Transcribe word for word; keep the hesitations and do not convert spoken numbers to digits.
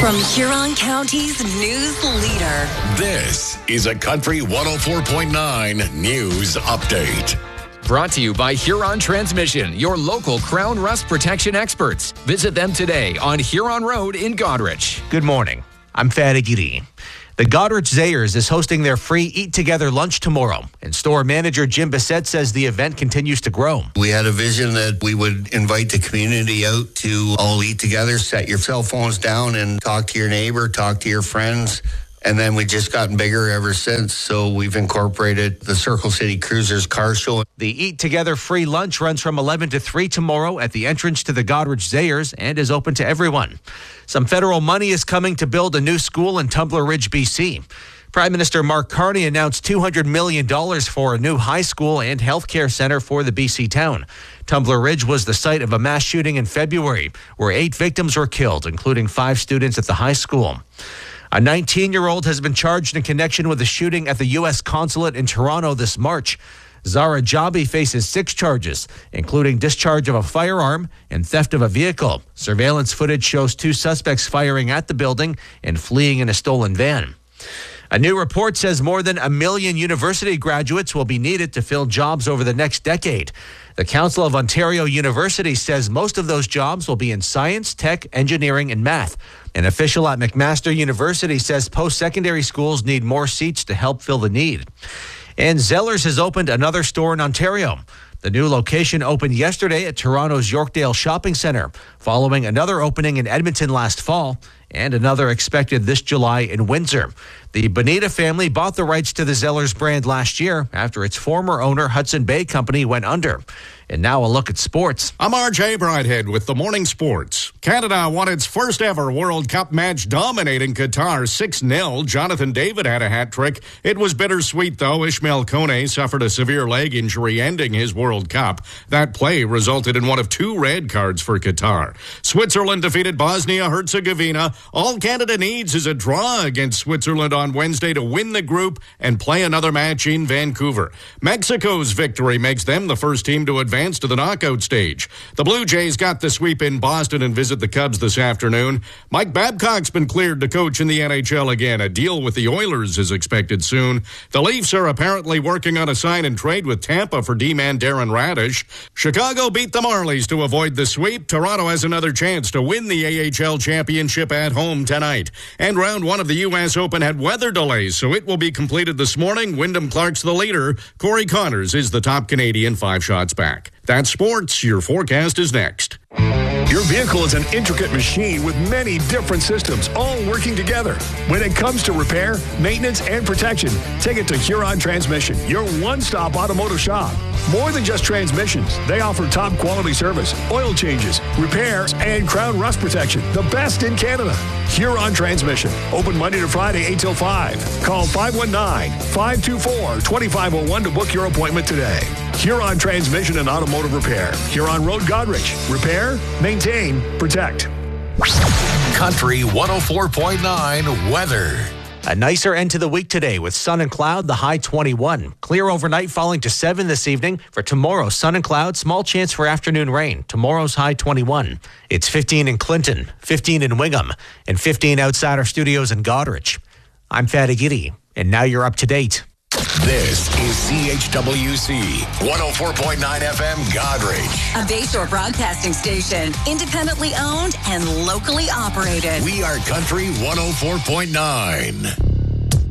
From Huron County's news leader. This is a Country one oh four point nine News Update. Brought to you by Huron Transmission, your local Crown Rust protection experts. Visit them today on Huron Road in Goderich. Good morning. I'm Fatty Giddy. The Goderich Zayers is hosting their free Eat Together lunch tomorrow, and store manager Jim Bissett says the event continues to grow. We had a vision that we would invite the community out to all eat together, set your cell phones down and talk to your neighbor, talk to your friends. And then we just gotten bigger ever since. So we've incorporated the Circle City Cruisers car show. The Eat Together free lunch runs from eleven to three tomorrow at the entrance to the Goderich Zayers and is open to everyone. Some federal money is coming to build a new school in Tumbler Ridge, B C. Prime Minister Mark Carney announced two hundred million dollars for a new high school and healthcare center for the B C town. Tumbler Ridge was the site of a mass shooting in February, where eight victims were killed, including five students at the high school. A nineteen-year-old has been charged in connection with the shooting at the U S consulate in Toronto this March. Zara Jabi faces six charges, including discharge of a firearm and theft of a vehicle. Surveillance footage shows two suspects firing at the building and fleeing in a stolen van. A new report says more than a million university graduates will be needed to fill jobs over the next decade. The Council of Ontario University says most of those jobs will be in science, tech, engineering, and math. An official at McMaster University says post-secondary schools need more seats to help fill the need. And Zellers has opened another store in Ontario. The new location opened yesterday at Toronto's Yorkdale Shopping Centre, following another opening in Edmonton last fall and another expected this July in Windsor. The Bonita family bought the rights to the Zellers brand last year after its former owner, Hudson Bay Company, went under. And now a look at sports. I'm R J Bridehead with the Morning Sports. Canada won its first ever World Cup match, dominating Qatar six nil. Jonathan David had a hat trick. It was bittersweet, though. Ishmael Kone suffered a severe leg injury, ending his World Cup. That play resulted in one of two red cards for Qatar. Switzerland defeated Bosnia-Herzegovina. All Canada needs is a draw against Switzerland on Wednesday to win the group and play another match in Vancouver. Mexico's victory makes them the first team to advance to the knockout stage. The Blue Jays got the sweep in Boston and visit the Cubs this afternoon. Mike Babcock's been cleared to coach in the N H L again. A deal with the Oilers is expected soon. The Leafs are apparently working on a sign and trade with Tampa for D-man Darren Radish. Chicago beat the Marlies to avoid the sweep. Toronto has another chance to win the A H L championship at home tonight. And round one of the U S Open had weather delays, so it will be completed this morning. Wyndham Clark's the leader. Corey Connors is the top Canadian, five shots back. That's sports. Your forecast is next. Your vehicle is an intricate machine with many different systems, all working together. When it comes to repair, maintenance, and protection, take it to Huron Transmission, your one-stop automotive shop. More than just transmissions, they offer top-quality service, oil changes, repairs, and crown rust protection, the best in Canada. Huron Transmission, open Monday to Friday, eight till five. Call five one nine, five two four, two five zero one to book your appointment today. Huron Transmission and Automotive Repair. Huron Road, Goderich. Repair, maintain, protect. Country one oh four point nine weather. A nicer end to the week today with sun and cloud, the high twenty-one. Clear overnight, falling to seven this evening. For tomorrow, sun and cloud, small chance for afternoon rain. Tomorrow's high twenty-one. It's fifteen in Clinton, fifteen in Wingham, and fifteen outside our studios in Goderich. I'm Fatty Giddy, and now you're up to date. This is C H W C one oh four point nine F M Goderich. A Bayshore broadcasting station, independently owned and locally operated. We are Country one oh four point nine.